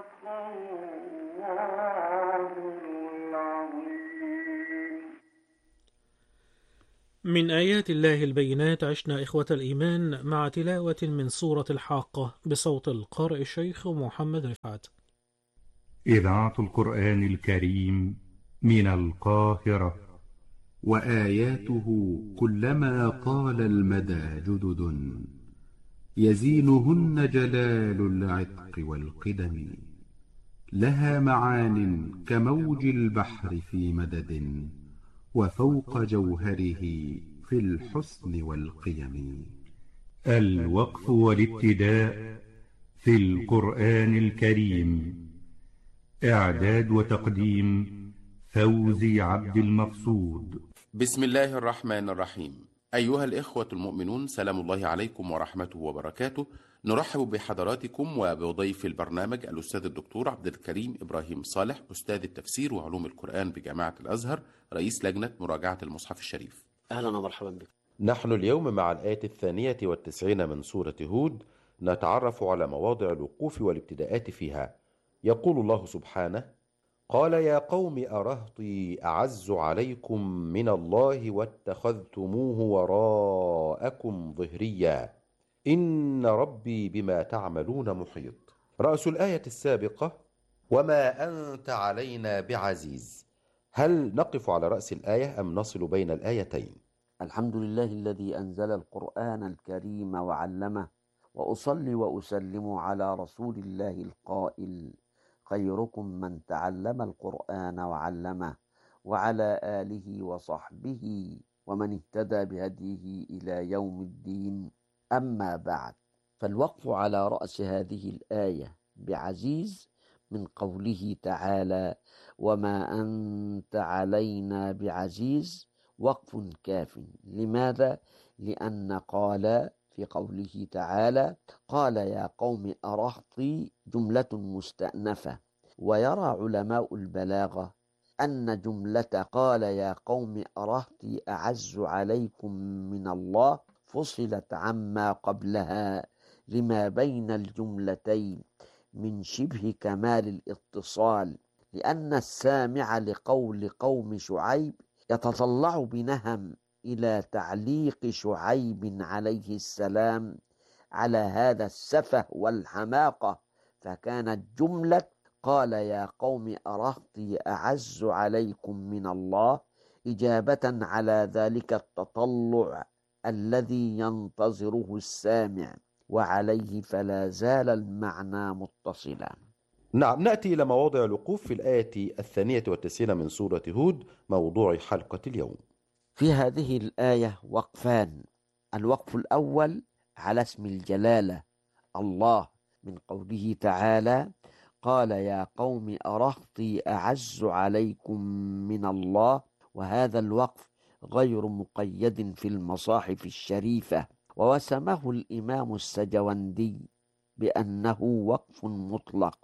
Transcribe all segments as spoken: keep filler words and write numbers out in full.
من آيات الله البينات عشنا إخوة الإيمان مع تلاوة من سورة الحاقة بصوت القارئ الشيخ محمد رفعت. إذاعة القرآن الكريم من القاهرة. وآياته كلما طال المدى جدد، يزينهن جلال العتق والقدم. لها معان كموج البحر في مدد، وفوق جوهره في الحسن والقيم. الوقف والابتداء في القرآن الكريم. إعداد وتقديم فوزي عبد المقصود. بسم الله الرحمن الرحيم. أيها الإخوة المؤمنون، سلام الله عليكم ورحمته وبركاته. نرحب بحضراتكم وبضيف البرنامج الأستاذ الدكتور عبد الكريم إبراهيم صالح، أستاذ التفسير وعلوم القرآن بجامعة الأزهر، رئيس لجنة مراجعة المصحف الشريف. أهلا ومرحبا بك. نحن اليوم مع الآية الثانية والتسعين من سورة هود، نتعرف على مواضع الوقوف والابتداءات فيها. يقول الله سبحانه: قال يا قوم أرهطي أعز عليكم من الله واتخذتموه وراءكم ظهريا إن ربي بما تعملون محيط. رأس الآية السابقة: وما أنت علينا بعزيز. هل نقف على رأس الآية أم نصل بين الآيتين؟ الحمد لله الذي أنزل القرآن الكريم وعلمه، وأصلي وأسلم على رسول الله القائل: خيركم من تعلم القرآن وعلمه، وعلى آله وصحبه ومن اهتدى بهديه إلى يوم الدين. أما بعد، فالوقف على رأس هذه الآية بعزيز من قوله تعالى: وما أنت علينا بعزيز، وقف كاف. لماذا؟ لأن قال في قوله تعالى: قال يا قوم أرهطي جملة مستأنفة. ويرى علماء البلاغة أن جملة قال يا قوم أرهطي أعز عليكم من الله فصلت عما قبلها لما بين الجملتين من شبه كمال الاتصال، لأن السامع لقول قوم شعيب يتطلع بنهم إلى تعليق شعيب عليه السلام على هذا السفه والحماقة، فكانت جملة قال يا قوم أرهطي أعز عليكم من الله إجابة على ذلك التطلع الذي ينتظره السامع، وعليه فلا زال المعنى متصلا. نعم، نأتي إلى مواضع الوقوف في الآية الثانية والتسعين من سورة هود، موضوع حلقة اليوم. في هذه الآية وقفان. الوقف الأول على اسم الجلالة الله، من قوله تعالى: قال يا قوم أرهطي أعز عليكم من الله. وهذا الوقف غير مقيد في المصاحف الشريفة، ووسمه الإمام السجوندي بأنه وقف مطلق،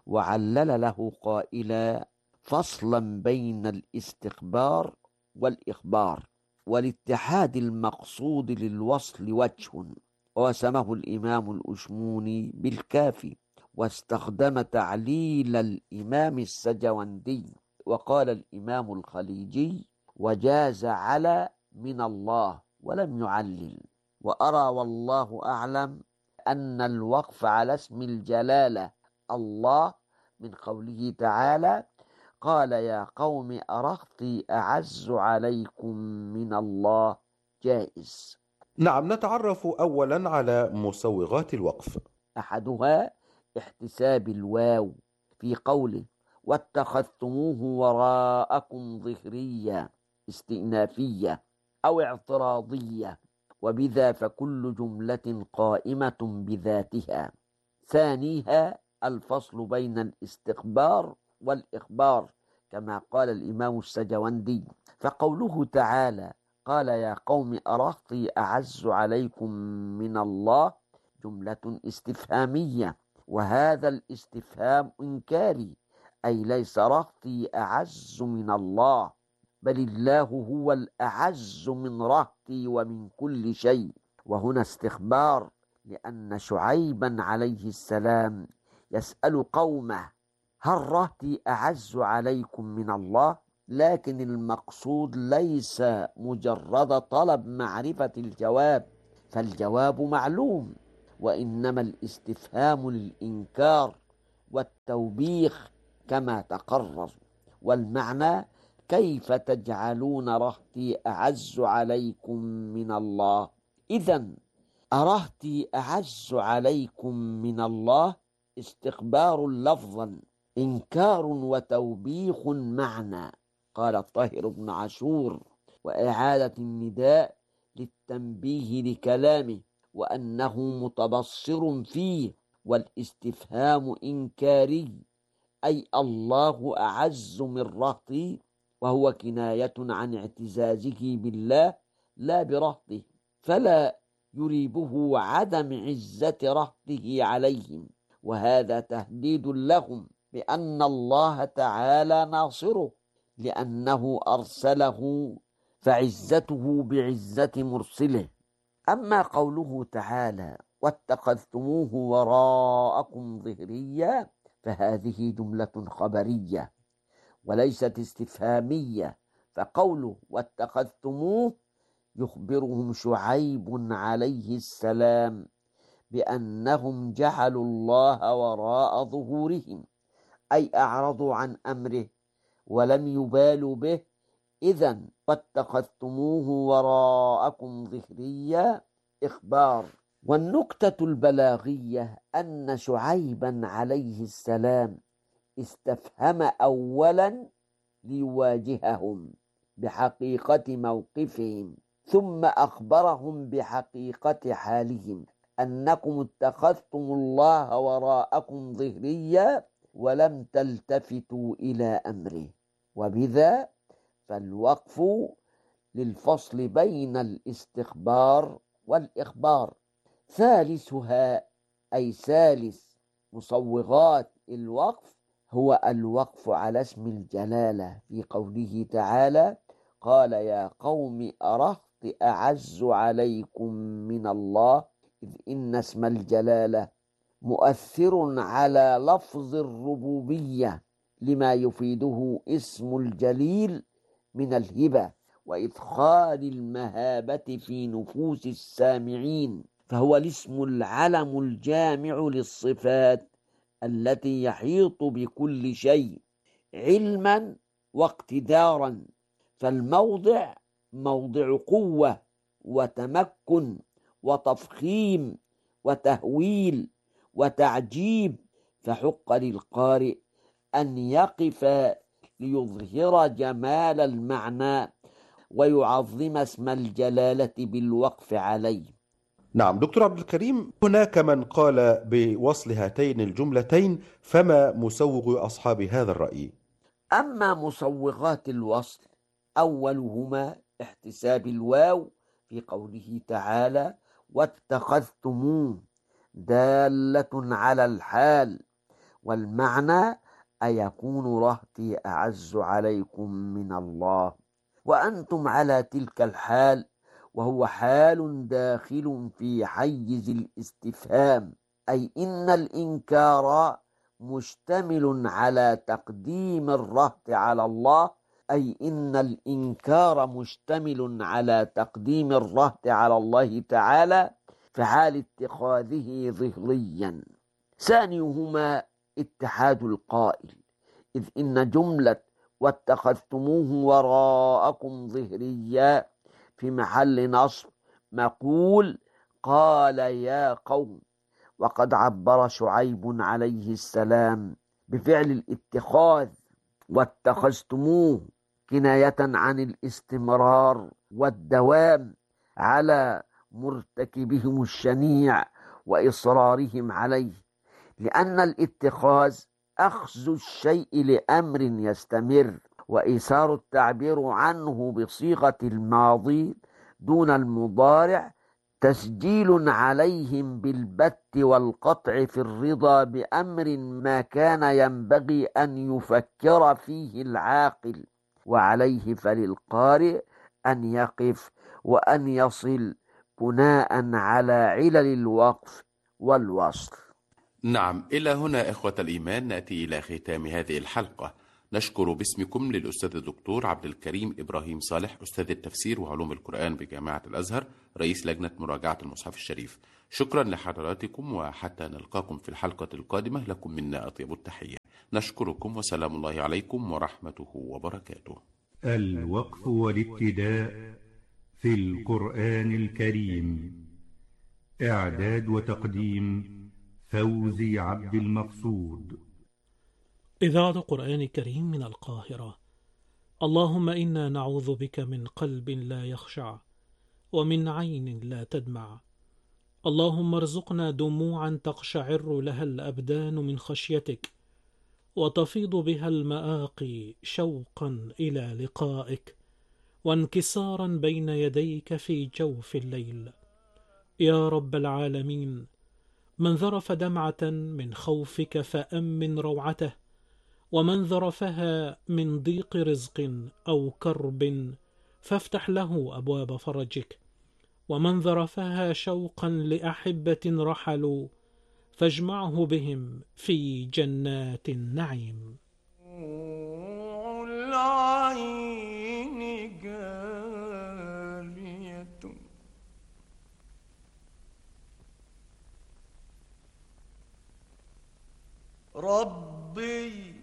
وعلل له قائلا: فصلا بين الاستخبار والإخبار، والاتحاد المقصود للوصل وجه. وسمه الإمام الأشموني بالكافي، واستخدم تعليل الإمام السجوندي. وقال الإمام الخليجي: وجاز على من الله، ولم يعلل. وأرى والله أعلم أن الوقف على اسم الجلالة الله من قوله تعالى: قال يا قوم أرهطي أعز عليكم من الله جائز. نعم، نتعرف أولا على مسوغات الوقف. أحدها احتساب الواو في قوله: واتخذتموه وراءكم ظهريا، استئنافية أو اعتراضية، وبذا فكل جملة قائمة بذاتها. ثانيها الفصل بين الاستخبار والإخبار، كما قال الإمام السجوندي. فقوله تعالى: قال يا قوم أرهطي أعز عليكم من الله، جملة استفهامية، وهذا الاستفهام إنكاري، أي ليس رهطي أعز من الله، بل الله هو الأعز من رهطي ومن كل شيء. وهنا استخبار، لأن شعيبا عليه السلام يسأل قومه هل رهطي أعز عليكم من الله؟ لكن المقصود ليس مجرد طلب معرفة الجواب، فالجواب معلوم، وإنما الاستفهام للإنكار والتوبيخ كما تقرر. والمعنى: كيف تجعلون رهطي أعز عليكم من الله؟ إذن أرهطي أعز عليكم من الله استخبار لفظا، إنكار وتوبيخ معنى. قال الطاهر بن عاشور: وإعادة النداء للتنبيه لكلامه وأنه متبصر فيه، والاستفهام إنكاري، أي الله أعز من رهطي، وهو كناية عن اعتزازه بالله لا برهطه، فلا يريبه عدم عزة رهطه عليهم، وهذا تهديد لهم بأن الله تعالى ناصره لأنه أرسله، فعزته بعزة مرسله. أما قوله تعالى: واتخذتموه وراءكم ظهريا، فهذه جملة خبرية وليست استفهامية، فقوله واتخذتموه يخبرهم شعيب عليه السلام بأنهم جعلوا الله وراء ظهورهم، أي أعرضوا عن أمره ولم يبالوا به. إذن واتخذتموه وراءكم ظهريا إخبار. والنكتة البلاغية أن شعيبا عليه السلام استفهم أولا ليواجههم بحقيقة موقفهم، ثم أخبرهم بحقيقة حالهم، أنكم اتخذتم الله وراءكم ظهريا ولم تلتفتوا إلى أمره، وبذا فالوقف للفصل بين الاستخبار والإخبار. ثالثها أي ثالث مصوغات الوقف هو الوقف على اسم الجلالة في قوله تعالى: قال يا قوم أرهط أعز عليكم من الله، إذ إن اسم الجلالة مؤثر على لفظ الربوبية لما يفيده اسم الجليل من الهبة وإدخال المهابة في نفوس السامعين، فهو الاسم العلم الجامع للصفات التي يحيط بكل شيء علما واقتدارا، فالموضع موضع قوة وتمكن وتفخيم وتهويل وتعجيب، فحق للقارئ أن يقف ليظهر جمال المعنى ويعظم اسم الجلالة بالوقف عليه. نعم دكتور عبد الكريم، هناك من قال بوصل هاتين الجملتين، فما مسوغ أصحاب هذا الرأي؟ أما مسوغات الوصل أولهما احتساب الواو في قوله تعالى: واتخذتموه، دالة على الحال، والمعنى أيكون رهطي أعز عليكم من الله، وأنتم على تلك الحال، وهو حال داخل في حيز الاستفهام، أي إن الإنكار مشتمل على تقديم الرهط على الله، أي إن الإنكار مشتمل على تقديم الرهط على الله تعالى في حال اتخاذه ظهريا. ثانيهما اتحاد القائل، إذ إن جملة واتخذتموه وراءكم ظهريا في محل نصب مقول قال يا قوم، وقد عبر شعيب عليه السلام بفعل الاتخاذ واتخذتموه كناية عن الاستمرار والدوام على مرتكبهم الشنيع وإصرارهم عليه، لأن الاتخاذ أخذ الشيء لأمر يستمر، وإيثار التعبير عنه بصيغة الماضي دون المضارع تسجيل عليهم بالبت والقطع في الرضا بأمر ما كان ينبغي أن يفكر فيه العاقل، وعليه فللقارئ أن يقف وأن يصل بناء على علل الوقف والوصل. نعم، إلى هنا إخوة الإيمان نأتي إلى ختام هذه الحلقة. نشكر باسمكم للأستاذ الدكتور عبد الكريم إبراهيم صالح، أستاذ التفسير وعلوم القرآن بجامعة الأزهر، رئيس لجنة مراجعة المصحف الشريف. شكرا لحضراتكم، وحتى نلقاكم في الحلقة القادمة لكم منا أطيب التحية. نشكركم، وسلام الله عليكم ورحمته وبركاته. الوقف والابتداء في القرآن الكريم. إعداد وتقديم فوزي عبد المقصود. إذاعة قرآن كريم من القاهرة. اللهم إنا نعوذ بك من قلب لا يخشع، ومن عين لا تدمع. اللهم ارزقنا دموعا تقشعر لها الأبدان من خشيتك، وتفيض بها المآقي شوقا إلى لقائك، وانكسارا بين يديك في جوف الليل. يا رب العالمين، من ذرف دمعة من خوفك فأمن روعته، ومن ذرفها من ضيق رزق أو كرب فافتح له أبواب فرجك، ومن ذرفها شوقا لأحبة رحلوا فاجمعه بهم في جنات النعيم. العين جارية ربي